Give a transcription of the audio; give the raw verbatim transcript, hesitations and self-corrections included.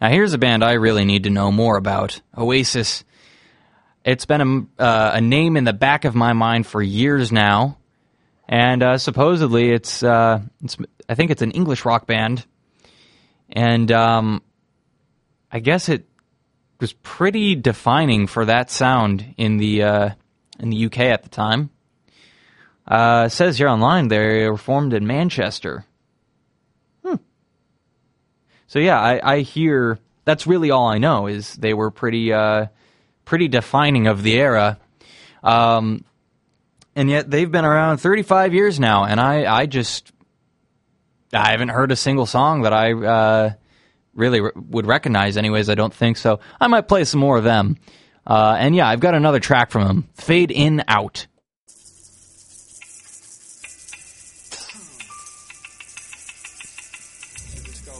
Now here's a band I really need to know more about, Oasis. It's been a, uh, a name in the back of my mind for years now, and uh, supposedly it's, uh, it's, I think it's an English rock band, and um, I guess it was pretty defining for that sound in the uh, in the U K at the time. Uh, it says here online they were formed in Manchester. Hmm. So yeah, I, I hear that's really all I know is they were pretty uh, pretty defining of the era, um, and yet they've been around thirty-five years now, and I, I just I haven't heard a single song that I uh, really re- would recognize. Anyways, I don't think so. I might play some more of them, uh, and yeah, I've got another track from them, "Fade In Out."